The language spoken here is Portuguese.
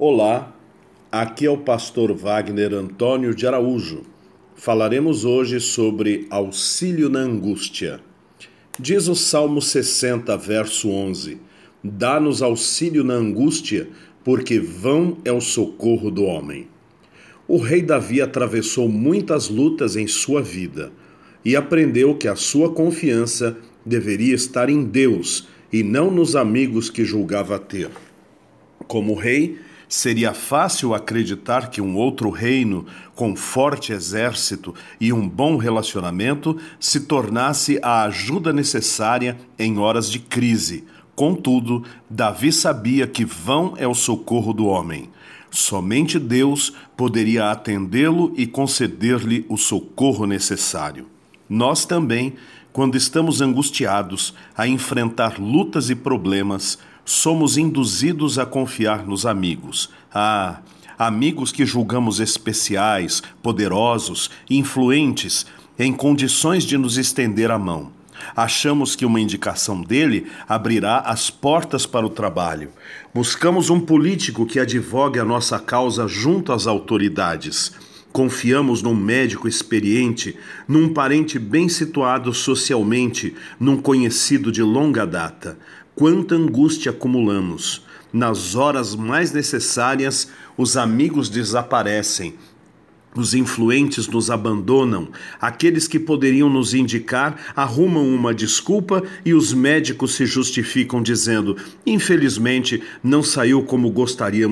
Olá, aqui é o pastor Wagner Antônio de Araújo. Falaremos hoje sobre auxílio na angústia. Diz o Salmo 60, verso 11: Dá-nos auxílio na angústia, porque vão é o socorro do homem. O rei Davi atravessou muitas lutas em sua vida e aprendeu que a sua confiança deveria estar em Deus e não nos amigos que julgava ter. Como rei, seria fácil acreditar que um outro reino, com forte exército e um bom relacionamento, se tornasse a ajuda necessária em horas de crise. Contudo, Davi sabia que vão é o socorro do homem. Somente Deus poderia atendê-lo e conceder-lhe o socorro necessário. Nós também, quando estamos angustiados a enfrentar lutas e problemas, somos induzidos a confiar nos amigos. Amigos que julgamos especiais, poderosos, influentes, em condições de nos estender a mão. Achamos que uma indicação dele abrirá as portas para o trabalho. Buscamos um político que advogue a nossa causa junto às autoridades. Confiamos num médico experiente, num parente bem situado socialmente, num conhecido de longa data. Quanta angústia acumulamos! Nas horas mais necessárias, os amigos desaparecem. Os influentes nos abandonam, aqueles que poderiam nos indicar arrumam uma desculpa e os médicos se justificam dizendo: infelizmente, não saiu como gostaríamos